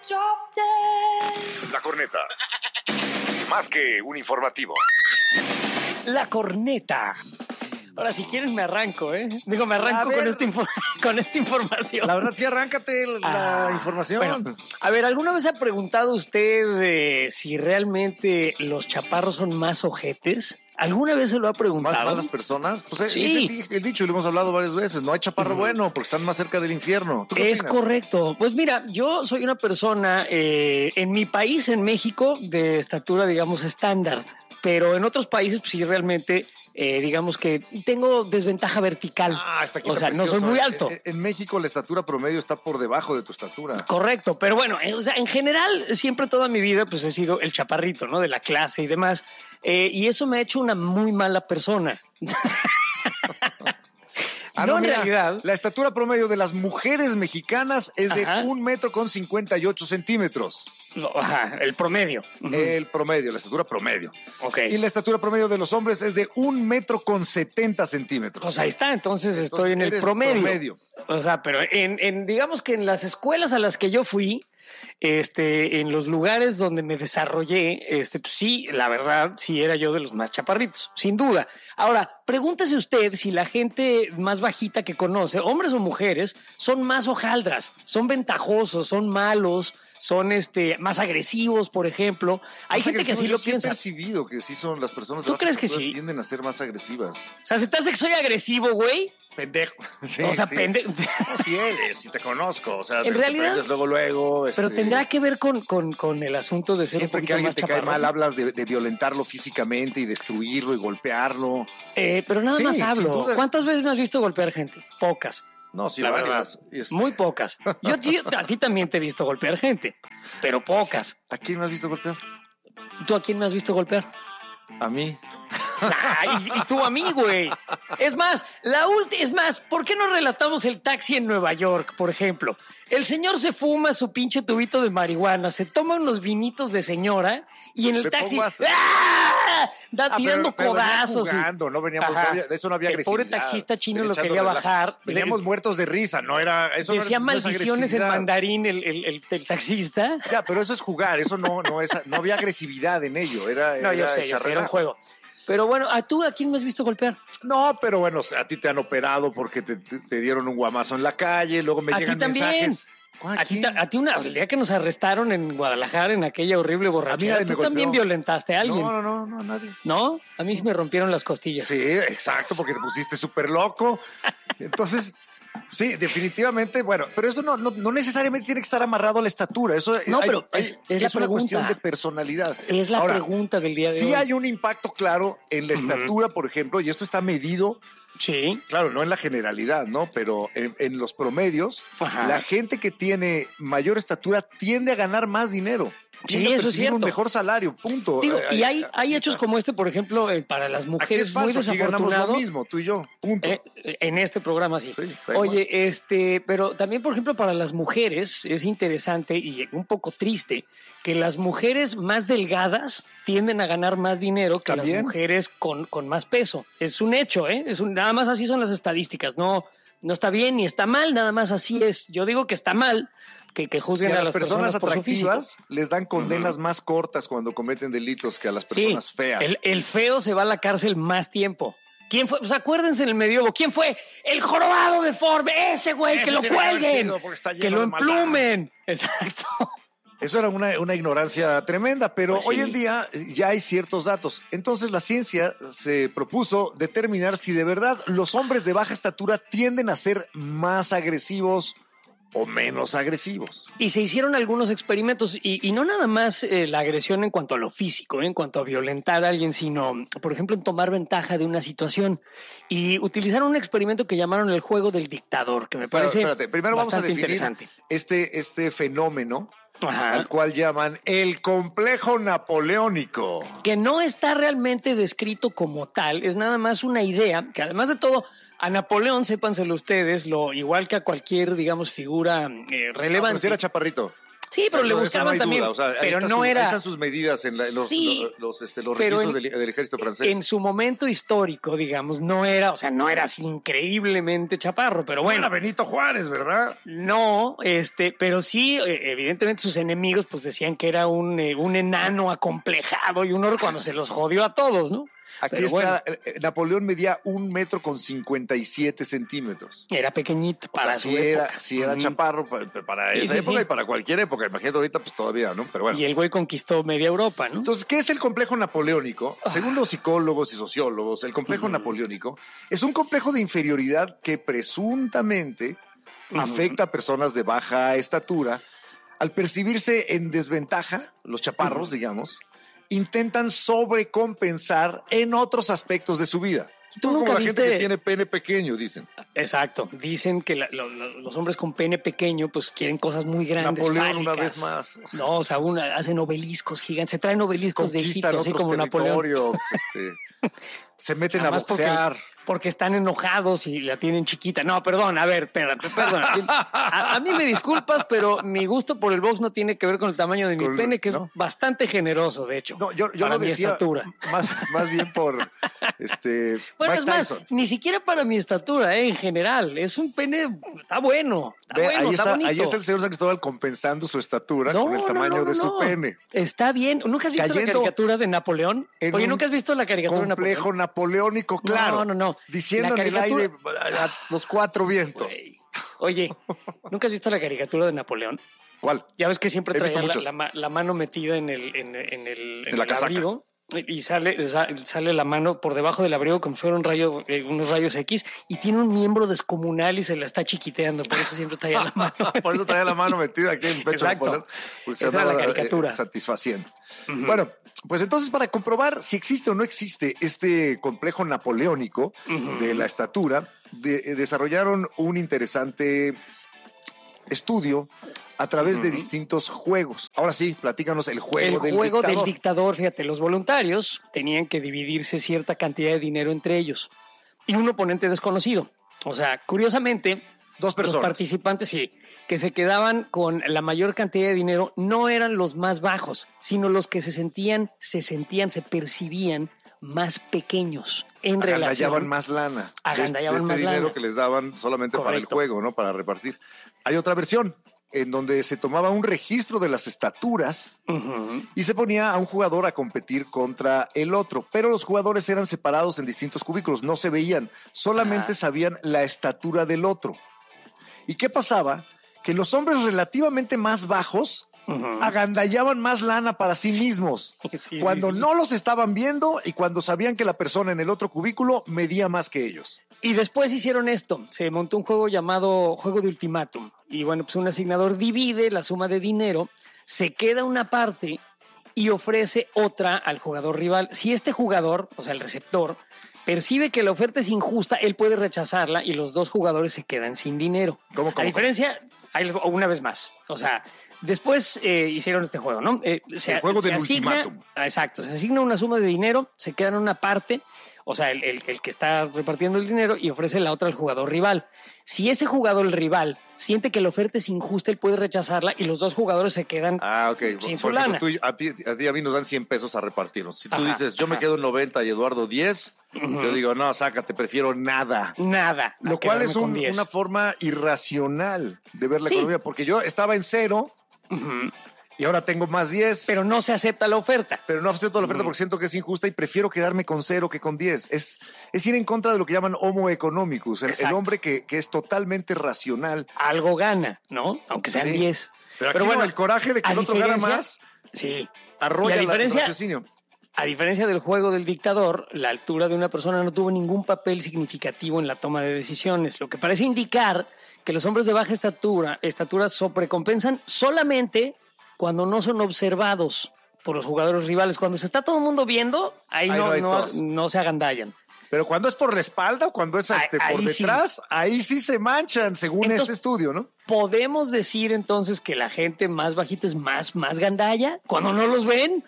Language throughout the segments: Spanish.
La Corneta. Más que un informativo. La Corneta. Ahora, si quieres, me arranco, ¿eh? Digo, me arranco con esta información. La verdad, sí, arráncate la información. Bueno, a ver, ¿alguna vez ha preguntado usted si realmente los chaparros son más ojetes? ¿Alguna vez se lo ha preguntado? ¿Más malas personas? Pues sí. Es el dicho, y lo hemos hablado varias veces. No hay chaparro bueno porque están más cerca del infierno. ¿Tú qué es opinas? Correcto. Pues mira, yo soy una persona en mi país, en México, de estatura, digamos, estándar. Pero en otros países, pues sí, realmente... digamos que tengo desventaja vertical. Está aquí. O sea, no soy muy alto. En México la estatura promedio está por debajo de tu estatura. Correcto, pero bueno, o sea, en general, siempre toda mi vida pues he sido el chaparrito, ¿no? De la clase y demás. Y eso me ha hecho una muy mala persona. No, en realidad. La estatura promedio de las mujeres mexicanas es de 1,58 metros. Ajá, el promedio. El promedio, la estatura promedio. Ok. Y la estatura promedio de los hombres es de 1,70 metros. Pues ahí está, entonces estoy en el promedio. O sea, pero digamos que en las escuelas a las que yo fui, en los lugares donde me desarrollé, pues sí, la verdad, sí era yo de los más chaparritos, sin duda. Ahora, pregúntese usted si la gente más bajita que conoce, hombres o mujeres, son más hojaldras, son ventajosos, son malos, son más agresivos, por ejemplo. Hay gente que así lo piensa. He percibido que sí son las personas. ¿Tú crees que sí? Tienden a ser más agresivas. O sea, ¿se te hace que soy agresivo, güey? Pendejo. Sí, o sea, sí. pendejo. No, sí eres, sí te conozco. O sea, en realidad. Luego. Pero tendrá que ver con el asunto de ser siempre un que alguien más te chaparrón. cae mal, hablas de violentarlo físicamente y destruirlo y golpearlo. Pero nada más hablo. ¿Cuántas veces me has visto golpear gente? Pocas. No, sí, la varias. verdad. Muy pocas. Yo a ti también te he visto golpear gente, pero pocas. ¿A quién me has visto golpear? ¿Tú a quién me has visto golpear? A mí. Y tú a mí, güey. Es más, ¿por qué no relatamos el taxi en Nueva York, por ejemplo? El señor se fuma su pinche tubito de marihuana, se toma unos vinitos de señora y en el taxi da tirando codazos. No veníamos, de eso no había agresividad. El pobre taxista chino lo quería bajar. Veníamos muertos de risa, no era eso. Decía no maldiciones en mandarín el taxista. Ya, pero eso es jugar, eso no había agresividad en ello. Yo sé, era un juego. Pero bueno, ¿a quién me has visto golpear? No, pero bueno, a ti te han operado porque te dieron un guamazo en la calle, luego me llegan mensajes. A ti el día que nos arrestaron en Guadalajara en aquella horrible borrachera, tú también violentaste a alguien. No, nadie. ¿No? A mí sí me rompieron las costillas. Sí, exacto, porque te pusiste súper loco. Entonces... Sí, definitivamente, bueno, pero eso no necesariamente tiene que estar amarrado a la estatura. Eso no, pero es una cuestión de personalidad. Es la pregunta del día de hoy. Sí hay un impacto claro en la estatura, por ejemplo, y esto está medido. Sí. Claro, no en la generalidad, ¿no? Pero en los promedios, la gente que tiene mayor estatura tiende a ganar más dinero. Sí, eso es cierto. Un mejor salario, punto. Digo, y hay hechos como este, por ejemplo, para las mujeres es falso, muy desafortunado. Ganamos lo mismo, tú y yo, punto. En este programa sí. Oye, pero también, por ejemplo, para las mujeres es interesante y un poco triste que las mujeres más delgadas tienden a ganar más dinero que las mujeres con más peso. Es un hecho, ¿eh? Nada más así son las estadísticas. No está bien ni está mal, nada más así es. Yo digo que está mal que juzguen a las personas por su físico. Les dan condenas más cortas cuando cometen delitos que a las personas feas. El feo se va a la cárcel más tiempo. ¿Quién fue? Pues acuérdense en el medievo. ¿Quién fue? El jorobado deforme. Ese güey, que lo cuelguen. Que lo emplumen. Exacto. Eso era una ignorancia tremenda, pero hoy en día ya hay ciertos datos. Entonces la ciencia se propuso determinar si de verdad los hombres de baja estatura tienden a ser más agresivos o menos agresivos. Y se hicieron algunos experimentos y no nada más la agresión en cuanto a lo físico, en cuanto a violentar a alguien, sino, por ejemplo, en tomar ventaja de una situación. Y utilizaron un experimento que llamaron el juego del dictador, que me parece primero vamos a definir interesante. Este fenómeno al cual llaman el complejo napoleónico. Que no está realmente descrito como tal, es nada más una idea, que además de todo, a Napoleón, sépanselo ustedes, igual que a cualquier, digamos, figura relevante. Pero si era chaparrito. Sí, pero le buscaban también. O sea, pero no ahí era. están sus medidas en los registros del ejército francés. En su momento histórico, digamos, no era así increíblemente chaparro, pero bueno. No era Benito Juárez, ¿verdad? No, pero sí, evidentemente sus enemigos pues decían que era un enano acomplejado y un horror cuando se los jodió a todos, ¿no? Aquí pero está, bueno. Napoleón medía 1,57 metros. Era pequeñito para su época. Sí era chaparro para esa época y para cualquier época. Imagínate ahorita, pues todavía, ¿no? Pero bueno. Y el güey conquistó media Europa, ¿no? Entonces, ¿qué es el complejo napoleónico? Según los psicólogos y sociólogos, el complejo napoleónico es un complejo de inferioridad que presuntamente afecta a personas de baja estatura al percibirse en desventaja, los chaparros, digamos, intentan sobrecompensar en otros aspectos de su vida. ¿Tú nunca como la viste? Gente que tiene pene pequeño, dicen. Exacto. Dicen que los hombres con pene pequeño pues quieren cosas muy grandes, Napoleón fálicas. una vez más. No, o sea, hacen obeliscos gigantes. Se traen obeliscos de Egipto, así como Napoleón. Se meten a boxear. Porque están enojados y la tienen chiquita. No, perdón, a ver, perdón. A mí me disculpas, pero mi gusto por el box no tiene que ver con el tamaño de mi pene, que es bastante generoso, de hecho. No, yo lo decía más bien por bueno, Mike es más, Tyson. ni siquiera para mi estatura, en general. Es un pene, está bueno. Está bonito. Ahí está el señor San Cristóbal compensando su estatura con el tamaño de su pene. Está bien. ¿Nunca has visto la caricatura de Napoleón? Oye, ¿nunca has visto la caricatura de Napoleón? Complejo napoleónico, claro. No. Diciendo en el aire a los cuatro vientos. Oye, ¿nunca has visto la caricatura de Napoleón? ¿Cuál? Ya ves que siempre traía la mano metida en el abrigo y sale la mano por debajo del abrigo como si fuera unos rayos X y tiene un miembro descomunal y se la está chiquiteando. Por eso siempre traía la mano. Por eso traía la mano metida aquí en el pecho. Exacto. Esa era la caricatura. Satisfaciendo. Bueno, pues entonces para comprobar si existe o no existe este complejo napoleónico de la estatura, desarrollaron un interesante estudio a través de distintos juegos. Ahora sí, platícanos el juego del dictador. Fíjate, los voluntarios tenían que dividirse cierta cantidad de dinero entre ellos y un oponente desconocido. O sea, curiosamente, dos personas. Los participantes, sí, que se quedaban con la mayor cantidad de dinero no eran los más bajos, sino los que se percibían más pequeños en relación. Agandallaban más lana. Agandallaban más dinero lana. que les daban solamente Correcto. para el juego, ¿no? Para repartir. Hay otra versión en donde se tomaba un registro de las estaturas y se ponía a un jugador a competir contra el otro, pero los jugadores eran separados en distintos cubículos, no se veían, solamente sabían la estatura del otro. ¿Y qué pasaba? Que los hombres relativamente más bajos agandallaban más lana para sí mismos cuando no los estaban viendo y cuando sabían que la persona en el otro cubículo medía más que ellos. Y después hicieron esto, se montó un juego llamado Juego de Ultimátum. Y bueno, pues un asignador divide la suma de dinero, se queda una parte y ofrece otra al jugador rival. Si este jugador, o sea, el receptor, percibe que la oferta es injusta, él puede rechazarla y los dos jugadores se quedan sin dinero. ¿Cómo? A diferencia, una vez más, o sea, después hicieron este juego, ¿no? El juego del ultimátum. Exacto, se asigna una suma de dinero, se quedan una parte. O sea, el que está repartiendo el dinero y ofrece la otra al jugador rival. Si ese jugador, el rival, siente que la oferta es injusta, él puede rechazarla y los dos jugadores se quedan sin su lana. A ti a mí nos dan 100 pesos a repartirnos. Si tú dices, yo me quedo en 90 y Eduardo 10, yo digo, no, sácate, prefiero nada. Nada. Lo cual es una forma irracional de ver la economía, porque yo estaba en 0 y ahora tengo más 10. Pero no se acepta la oferta. Pero no acepto la oferta porque siento que es injusta y prefiero quedarme con 0 que con 10. Es ir en contra de lo que llaman homo economicus, el hombre que es totalmente racional. Algo gana, ¿no? Aunque sean 10. Pero bueno, el coraje de que el otro gana más arrolla el raciocinio. A diferencia del juego del dictador, la altura de una persona no tuvo ningún papel significativo en la toma de decisiones, lo que parece indicar que los hombres de baja estatura sobrecompensan solamente cuando no son observados por los jugadores rivales. Cuando se está todo el mundo viendo, ahí no se agandallan. Pero cuando es por la espalda o cuando es por detrás, ahí sí se manchan, según este estudio, ¿no? ¿Podemos decir entonces que la gente más bajita es más gandalla cuando no los ven?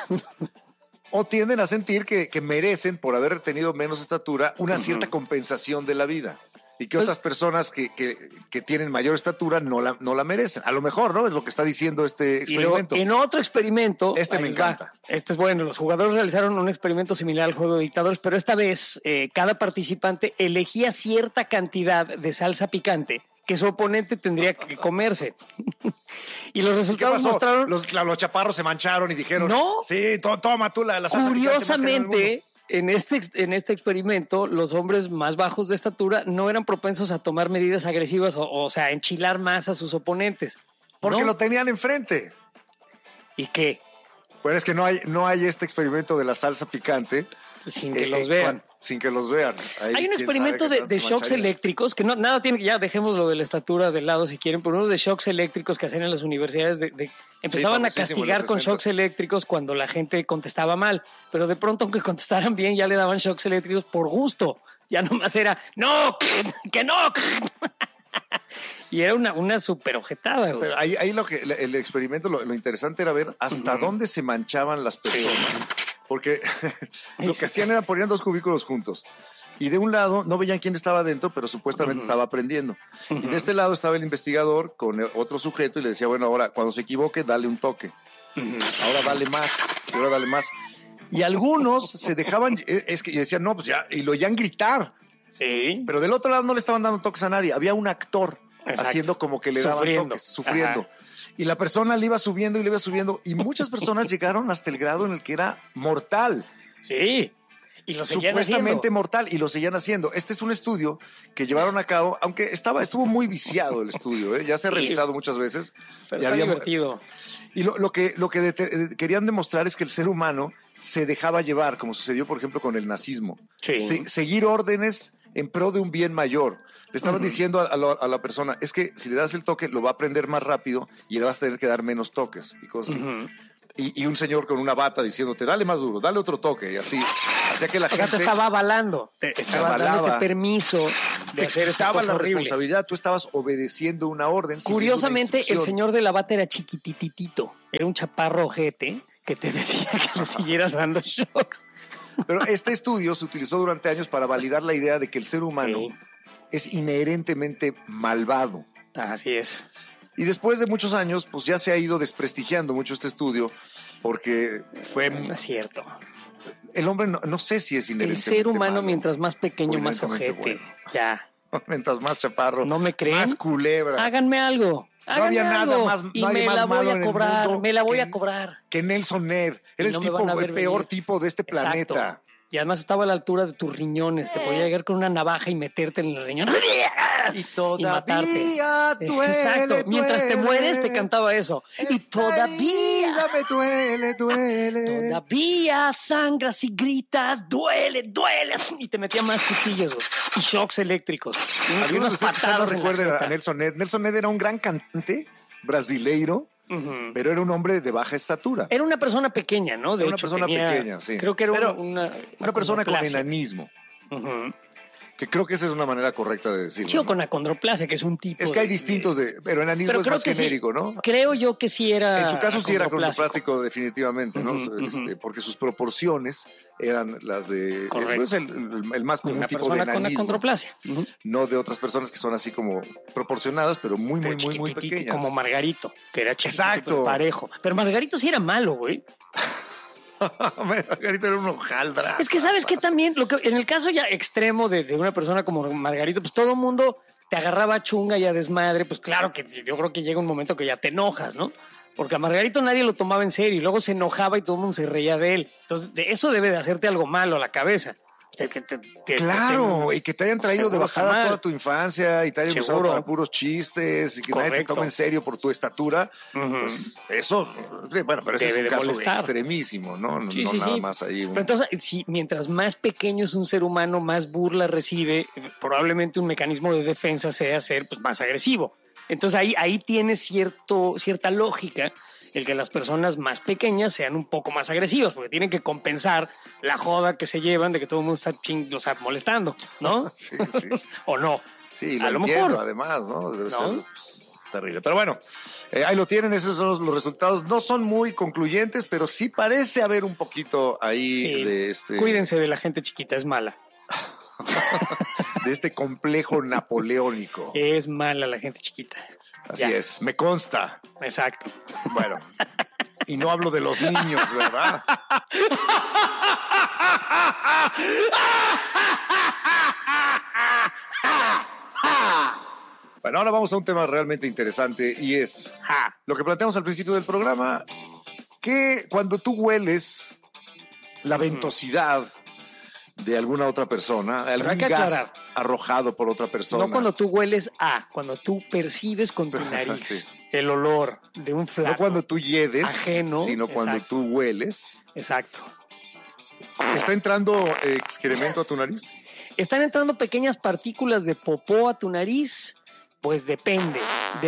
O tienden a sentir que merecen, por haber tenido menos estatura, una cierta compensación de la vida. y que otras personas que tienen mayor estatura no la merecen. A lo mejor, ¿no? Es lo que está diciendo este experimento. Y en otro experimento... Me encanta. Este es bueno. Los jugadores realizaron un experimento similar al juego de dictadores, pero esta vez cada participante elegía cierta cantidad de salsa picante que su oponente tendría que comerse. Y los resultados mostraron... Los chaparros se mancharon y dijeron... No. Sí, toma tú la salsa Curiosamente... En este experimento, los hombres más bajos de estatura no eran propensos a tomar medidas agresivas o sea, enchilar más a sus oponentes. Porque ¿no? lo tenían enfrente. ¿Y qué? Pero es que no hay este experimento de la salsa picante. Sin que los vean. Sin que los vean. Hay un experimento de shocks eléctricos, que nada tiene, ya dejemos lo de la estatura de lado si quieren, pero uno de shocks eléctricos que hacían en las universidades, empezaban a castigar con shocks eléctricos cuando la gente contestaba mal, pero de pronto aunque contestaran bien ya le daban shocks eléctricos por gusto, ya nomás era, ¡no! ¡Que no! Y era una súper ojetada, güey. Pero ahí el experimento, lo interesante era ver hasta dónde se manchaban las personas. Porque lo que hacían era ponían 2 cubículos juntos. Y de un lado no veían quién estaba adentro, pero supuestamente estaba aprendiendo. Y de este lado estaba el investigador con otro sujeto y le decía, bueno, ahora cuando se equivoque, dale un toque. Ahora dale más, y ahora dale más. Y algunos se dejaban, y decían, no, pues ya, y lo oían gritar. Sí. Pero del otro lado no le estaban dando toques a nadie. Había un actor haciendo como que le daban toques, sufriendo. Ajá. Y la persona le iba subiendo y le iba subiendo. Y muchas personas llegaron hasta el grado en el que era mortal. Sí. Y lo seguían supuestamente haciendo. Mortal, y lo seguían haciendo. Este es un estudio que llevaron a cabo, aunque estuvo muy viciado el estudio, ya se ha revisado muchas veces. Pero está divertido. Y lo que querían demostrar es que el ser humano se dejaba llevar, como sucedió, por ejemplo, con el nazismo. Sí. Seguir órdenes en pro de un bien mayor. Le estaban diciendo a la persona, es que si le das el toque, lo va a aprender más rápido y le vas a tener que dar menos toques y cosas así. Y un señor con una bata diciéndote, dale más duro, dale otro toque, y así. Hacía que la gente... te estaba avalando, estaba dándote permiso de hacer esa cosa horrible. La responsabilidad, tú estabas obedeciendo una orden. Curiosamente, el señor de la bata era chiquititito, era un chaparro ojete que te decía que le siguieras dando shocks. Pero este estudio se utilizó durante años para validar la idea de que el ser humano es inherentemente malvado. Así es. Y después de muchos años, pues ya se ha ido desprestigiando mucho este estudio porque fue... No es cierto. El hombre no sé si es inherentemente El ser humano, malo, mientras más pequeño, más ojete. Bueno. Ya. Mientras más chaparro. ¿No me creen? Más culebra. Háganme algo. No había nada más. Y me la voy a cobrar. Me la voy a cobrar. Que Nelson Ned. Era el peor tipo de este planeta. Exacto. Y además estaba a la altura de tus riñones. Te podía llegar con una navaja y meterte en el riñón. Y todavía matarte. Duele. Exacto. Mientras te mueres, te cantaba eso. Y todavía me duele. Todavía sangras y gritas, duele. Y te metía más cuchillos y shocks eléctricos. Había unos patados. Recuerden a Nelson Ned. Nelson Ned era un gran cantante brasileiro. Pero era un hombre de baja estatura. Era una persona pequeña, ¿no? Era una persona pequeña, sí. Creo que era una persona con enanismo. Que creo que esa es una manera correcta de decirlo. Sí, o con acondroplasia, que es un tipo. Es que hay distintos pero enanismo es más genérico, sí, ¿no? Creo yo que sí era. En su caso sí era acondroplásico, definitivamente, ¿no? Porque sus proporciones eran las de. Correcto. Es el más común tipo de enanismo. Con acondroplasia. No de otras personas que son así como proporcionadas, pero muy pequeñas. Como Margarito, que era chiquito, exacto, parejo. Pero Margarito sí era malo, güey. Margarito era un hojaldra. Es que sabes que también, en el caso ya extremo de una persona como Margarito, pues todo el mundo te agarraba chunga y a desmadre. Pues claro que yo creo que llega un momento que ya te enojas, ¿no? Porque a Margarito nadie lo tomaba en serio y luego se enojaba y todo el mundo se reía de él. Entonces, eso debe de hacerte algo malo a la cabeza. Claro, y que te hayan traído de bajada toda tu infancia y te hayan usado para puros chistes y que nadie te tome en serio por tu estatura, pues eso, bueno, pero ese es un caso extremísimo, ¿no? Sí, nada más ahí. Pero entonces, mientras más pequeño es un ser humano, más burla recibe, probablemente un mecanismo de defensa sea ser pues, más agresivo. Entonces ahí tiene cierta lógica el que las personas más pequeñas sean un poco más agresivas, porque tienen que compensar la joda que se llevan de que todo el mundo está molestando, ¿no? Sí. ¿O no? Sí, a lo mejor. Además, ¿no? Debe ser terrible. Pero bueno, ahí lo tienen, esos son los resultados. No son muy concluyentes, pero sí parece haber un poquito ahí de Cuídense de la gente chiquita, es mala. de este complejo napoleónico. Es mala la gente chiquita. Así es, me consta. Exacto. Bueno, y no hablo de los niños, ¿verdad? Bueno, ahora vamos a un tema realmente interesante y es lo que planteamos al principio del programa, que cuando tú hueles la ventosidad de alguna otra persona, algún gas arrojado por otra persona. No cuando tú hueles cuando tú percibes con tu nariz el olor de un flaco. No cuando tú yedes, ajeno, sino cuando tú hueles. Exacto. ¿Está entrando excremento a tu nariz? ¿Están entrando pequeñas partículas de popó a tu nariz? Pues depende.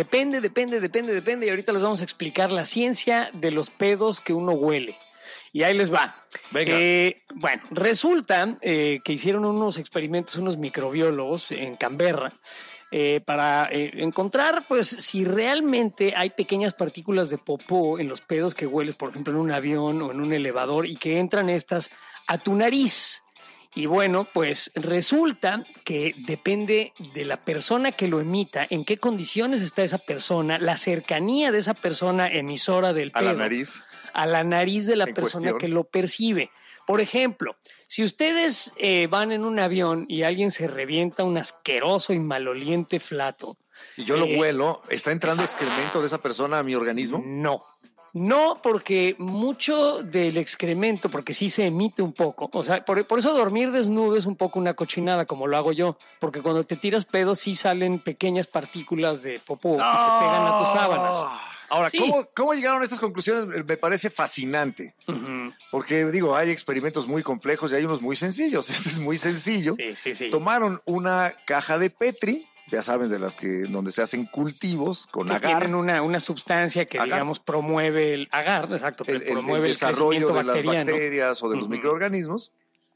Y ahorita les vamos a explicar la ciencia de los pedos que uno huele. Y ahí les va. Venga. Bueno, resulta que hicieron unos experimentos, unos microbiólogos en Canberra, para encontrar, pues, si realmente hay pequeñas partículas de popó en los pedos que hueles, por ejemplo, en un avión o en un elevador, y que entran estas a tu nariz. Y bueno, pues resulta que depende de la persona que lo emita, en qué condiciones está esa persona, la cercanía de esa persona emisora del pedo. A la nariz de la persona que lo percibe. Por ejemplo, si ustedes van en un avión y alguien se revienta un asqueroso y maloliente flato. Y yo lo huelo, ¿está entrando excremento de esa persona a mi organismo? No, porque mucho del excremento, porque sí se emite un poco, o sea, por eso dormir desnudo es un poco una cochinada, como lo hago yo, porque cuando te tiras pedos sí salen pequeñas partículas de popó que se pegan a tus sábanas. Ahora, sí. ¿Cómo llegaron a estas conclusiones? Me parece fascinante, porque digo, hay experimentos muy complejos y hay unos muy sencillos. Este es muy sencillo. Sí. Tomaron una caja de Petri, ya saben, de las que donde se hacen cultivos con agar. Tienen una sustancia que, digamos, promueve el agar, exacto, promueve el desarrollo de las bacteriano. bacterias o de los microorganismos.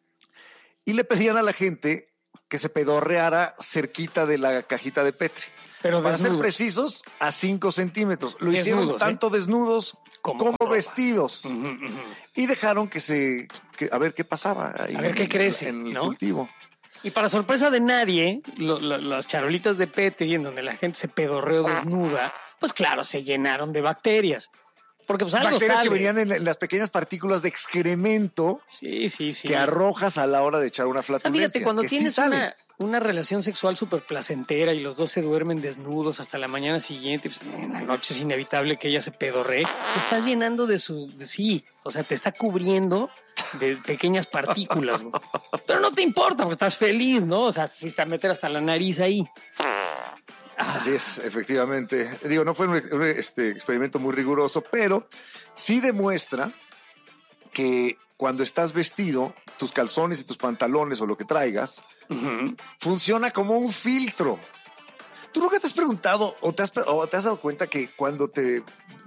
Y le pedían a la gente que se pedorreara cerquita de la cajita de Petri. Pero para ser precisos, a 5 centímetros. Lo hicieron tanto desnudos como vestidos. Y dejaron que a ver qué pasaba ahí. A ver qué crece en el cultivo. Y para sorpresa de nadie, las charolitas de Petri, en donde la gente se pedorreó desnuda, pues claro, se llenaron de bacterias. Porque pues algo bacterias sale. Que venían en las pequeñas partículas de excremento que arrojas a la hora de echar una flatulencia. Fíjate, cuando tienes una relación sexual súper placentera y los dos se duermen desnudos hasta la mañana siguiente, pues en la noche es inevitable que ella se pedorree, te estás llenando o sea, te está cubriendo de pequeñas partículas, ¿no? Pero no te importa porque estás feliz, ¿no? O sea, fuiste a meter hasta la nariz ahí. Así es, efectivamente. Digo, no fue un experimento muy riguroso, pero sí demuestra que cuando estás vestido, tus calzones y tus pantalones o lo que traigas, funciona como un filtro. ¿Tú nunca te has preguntado o te has dado cuenta que cuando te